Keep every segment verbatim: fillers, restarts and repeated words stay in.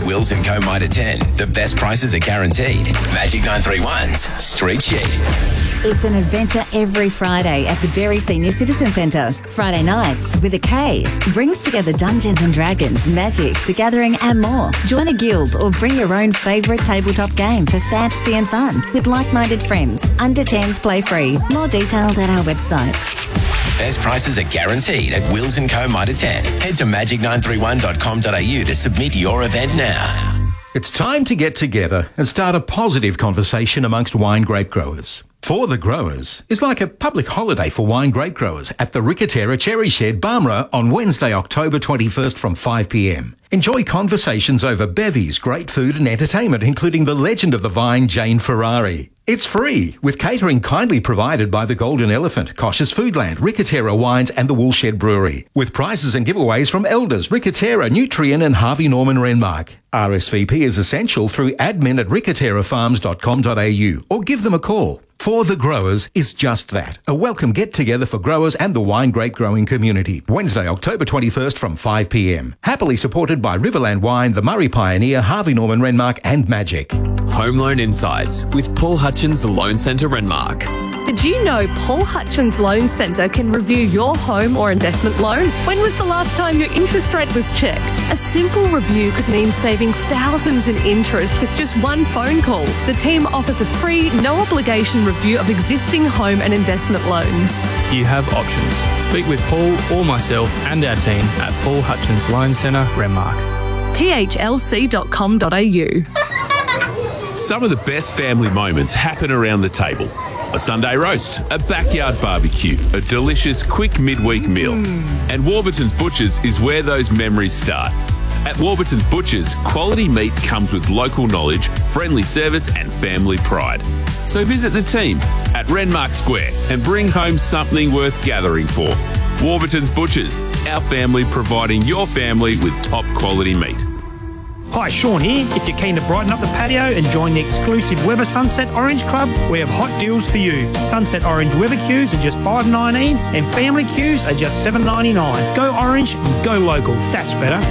Wills and Co Mitre ten. The best prices are guaranteed. Magic nine three one's Street Sheet. It's an adventure every Friday at the Berry Senior Citizen Centre. Friday nights with a K brings together Dungeons and Dragons, Magic, The Gathering and more. Join a guild or bring your own favourite tabletop game for fantasy and fun with like-minded friends. Under tens play free. More details at our website. Best prices are guaranteed at Wills and Co Mitre ten. Head to magic nine three one dot com dot a u to submit your event now. It's time to get together and start a positive conversation amongst wine grape growers. For the Growers is like a public holiday for wine grape growers at the Ricatera Cherry Shed, Barmera on Wednesday, October twenty-first from five p m. Enjoy conversations over bevies, great food and entertainment, including the legend of the vine, Jane Ferrari. It's free, with catering kindly provided by the Golden Elephant, Kosh's Foodland, Ricatera Wines and the Woolshed Brewery, with prizes and giveaways from Elders, Ricatera, Nutrien and Harvey Norman Renmark. R S V P is essential through admin at ricatera farms dot com dot a u or give them a call. For the Growers is just that, a welcome get-together for growers and the wine grape growing community. Wednesday, October twenty-first from five p m. Happily supported by Riverland Wine, the Murray Pioneer, Harvey Norman Renmark and Magic. Home Loan Insights with Paul Hutchins Loan Centre Renmark. Did you know Paul Hutchins Loan Centre can review your home or investment loan? When was the last time your interest rate was checked? A simple review could mean saving thousands in interest with just one phone call. The team offers a free, no obligation review of existing home and investment loans. You have options. Speak with Paul or myself and our team at Paul Hutchins Loan Centre Renmark. p h l c dot com dot a u. Some of the best family moments happen around the table. A Sunday roast, a backyard barbecue, a delicious quick midweek meal. And Warburton's Butchers is where those memories start. At Warburton's Butchers, quality meat comes with local knowledge, friendly service and family pride. So visit the team at Renmark Square and bring home something worth gathering for. Warburton's Butchers, our family providing your family with top quality meat. Hi, Sean here. If you're keen to brighten up the patio and join the exclusive Weber Sunset Orange Club, we have hot deals for you. Sunset Orange Weber queues are just five dollars nineteen and family queues are just seven dollars ninety-nine. Go orange, go local. That's better.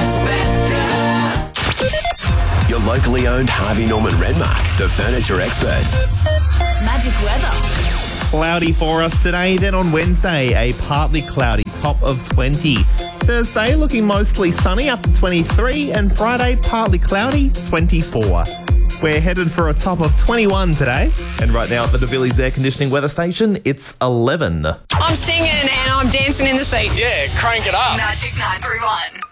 That's better. Your locally owned Harvey Norman Renmark, the furniture experts. Magic weather. Cloudy for us today, then on Wednesday, a partly cloudy top of twenty. Thursday looking mostly sunny up to twenty-three, and Friday partly cloudy, twenty-four. We're headed for a top of twenty-one today, and right now at the DeVillies Air Conditioning weather station, it's eleven. I'm singing and I'm dancing in the seat. Yeah, crank it up. Magic nine three one.